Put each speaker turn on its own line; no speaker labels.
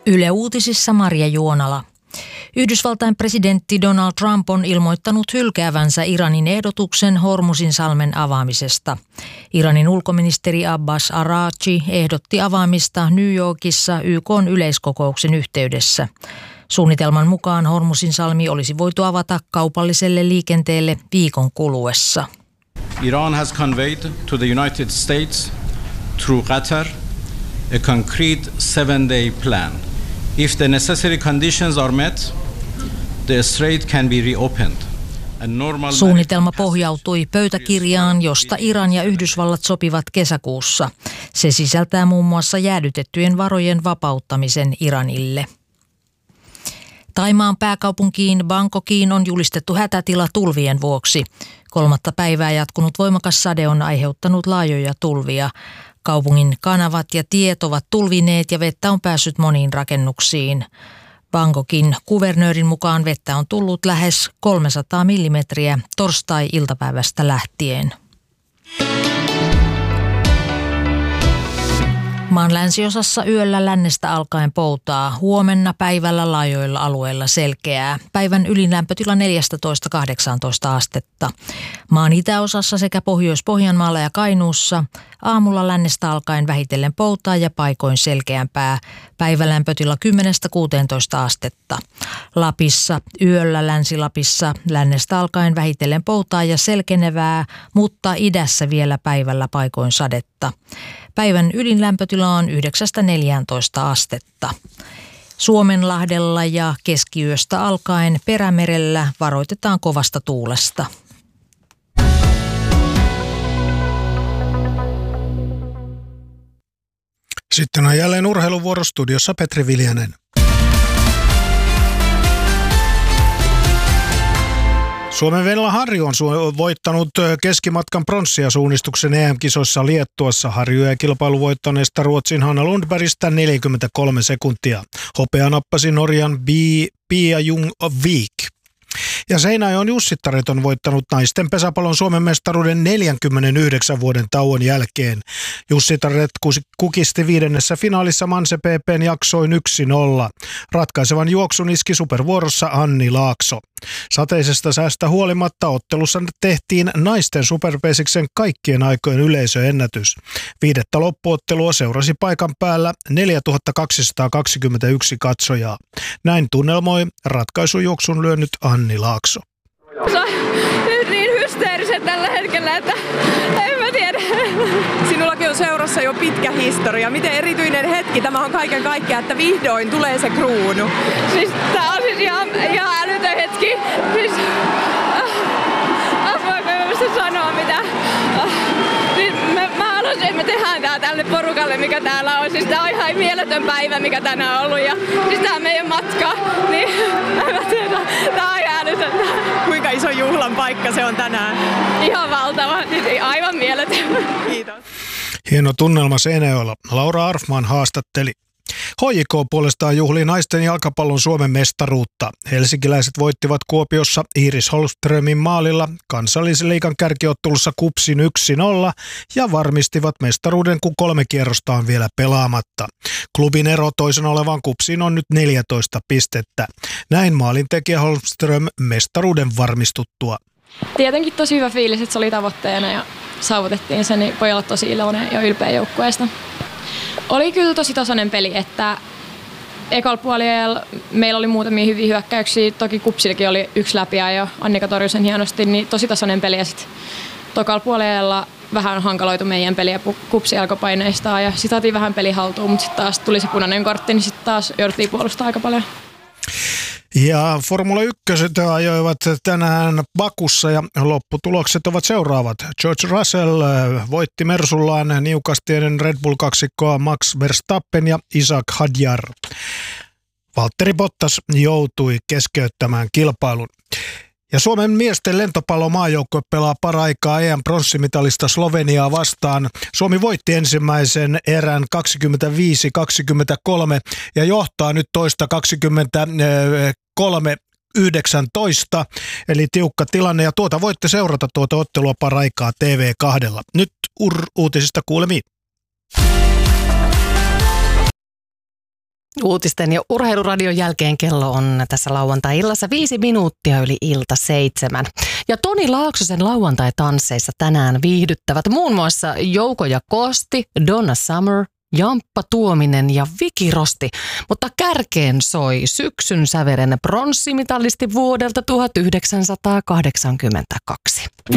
Yle Uutisissa Marja Juonala. Yhdysvaltain presidentti Donald Trump on ilmoittanut hylkäävänsä Iranin ehdotuksen Hormuzinsalmen avaamisesta. Iranin ulkoministeri Abbas Araghchi ehdotti avaamista New Yorkissa YK:n yleiskokouksen yhteydessä. Suunnitelman mukaan Hormuzinsalmi olisi voitu avata kaupalliselle liikenteelle viikon kuluessa.
Iran has conveyed to the United States through Qatar a concrete 7-day plan. If the necessary conditions are met, the strait can be reopened.
Suunnitelma pohjautui pöytäkirjaan, josta Iran ja Yhdysvallat sopivat kesäkuussa. Se sisältää muun muassa jäädytettyjen varojen vapauttamisen Iranille. Thaimaan pääkaupunkiin Bangkokiin on julistettu hätätila tulvien vuoksi. 3. päivää jatkunut voimakas sade on aiheuttanut laajoja tulvia. Kaupungin kanavat ja tiet ovat tulvineet ja vettä on päässyt moniin rakennuksiin. Bangkokin kuvernöörin mukaan vettä on tullut lähes 300 millimetriä torstai-iltapäivästä lähtien. Maan länsiosassa yöllä lännestä alkaen poutaa. Huomenna päivällä laajoilla alueilla selkeää. Päivän ylinlämpötila 14-18 astetta. Maan itäosassa sekä Pohjois-Pohjanmaalla ja Kainuussa aamulla lännestä alkaen vähitellen poutaa ja paikoin selkeämpää. Päivälämpötila 10-16 astetta. Lapissa yöllä Länsi-Lapissa lännestä alkaen vähitellen poutaa ja selkenevää, mutta idässä vielä päivällä paikoin sadetta. Päivän ylinlämpötila on 9-14 astetta. Suomenlahdella ja keskiyöstä alkaen Perämerellä varoitetaan kovasta tuulesta.
Sitten on jälleen urheiluvuorostudiossa Petri Viljanen. Suomen Venla Harju on voittanut keskimatkan pronssia suunnistuksen EM-kisoissa Liettuassa. Harju ja kilpailu voittaneesta Ruotsin Hanna Lundbergistä 43 sekuntia. Hopea nappasi Norjan Pia Jung-Vik. Ja Seinäjoen Jussittaret on voittanut naisten pesäpallon Suomen mestaruuden 49 vuoden tauon jälkeen. Jussittaret kukisti 5. finaalissa Manse PP:n jaksoin 1-0. Ratkaisevan juoksun iski supervuorossa Anni Laakso. Sateisesta säästä huolimatta ottelussa tehtiin naisten superpesiksen kaikkien aikojen yleisöennätys. 5. loppuottelua seurasi paikan päällä 4221 katsojaa. Näin tunnelmoi ratkaisujuoksun lyönyt Anni Laakso.
Se on niin hysteeriset tällä hetkellä, että en mä tiedä. Sinullakin on seurassa jo pitkä historia. Miten erityinen hetki tämä on kaiken kaikkiaan, että vihdoin tulee se kruunu? Siis tää on siis ihan älytön hetki. Siis, voinko mä sanoa mitä? Siis mä haluaisin, että me tehdään tää tälle porukalle, mikä täällä on. Siis tää on ihan mieletön päivä, mikä tänään on ollut. Ja siis tää meidän matka, niin mä tiedän, tää on ihan älytön. Kuinka iso juhlan paikka se on tänään? Ihan valtava, siis aivan mieletön. Kiitos.
Hieno tunnelma Seinäjoella. Laura Arfman haastatteli. HJK puolestaan juhlii naisten jalkapallon Suomen mestaruutta. Helsinkiläiset voittivat Kuopiossa Iris Holmströmin maalilla kansallisen liigan kärkiottelussa KuPSin 1-0 ja varmistivat mestaruuden, kun 3 kierrosta on vielä pelaamatta. Klubin ero toisen olevan KuPSin on nyt 14 pistettä. Näin maalintekijä Holmström mestaruuden varmistuttua.
Tietenkin tosi hyvä fiilis, että se oli tavoitteena ja saavutettiin sen, niin voi olla tosi iloinen ja ylpeä joukkueesta. Oli kyllä tosi tasainen peli, että ekalla puoliajalla meillä oli muutamia hyviä hyökkäyksiä. Toki KuPSillakin oli 1 läpiä ja Annika torjui sen hienosti, niin tosi tasainen peli. Ja sitten tokalla puoliajalla vähän hankaloitu meidän peliä KuPSi alkoi paineistaa ja sitten saatiin vähän peli haltuun, mutta sitten taas tuli se punainen kortti, niin sitten taas jouduttiin puolustaa aika paljon.
Ja Formula 1 ajoivat tänään Bakussa ja lopputulokset ovat seuraavat. George Russell voitti Mersullaan niukasti ennen Red Bull-kaksikkoa Max Verstappen ja Isaac Hadjar. Valtteri Bottas joutui keskeyttämään kilpailun. Ja Suomen miesten lentopallomaajoukkue pelaa paraikaa EM-pronssimitalista Sloveniaa vastaan. Suomi voitti ensimmäisen erän 25-23 ja johtaa nyt toista 23-19, eli tiukka tilanne. Ja voitte seurata tuota ottelua paraikaa TV2. Nyt uutisista kuulemiin.
Uutisten ja urheiluradion jälkeen kello on tässä lauantai-illassa 5 minuuttia yli 7. Ja Toni Laaksosen lauantai-tansseissa tänään viihdyttävät muun muassa Jouko ja Kosti, Donna Summer, Jamppa Tuominen ja Viki Rosti, mutta kärkeen soi syksyn säveren pronssimitalisti vuodelta 1982.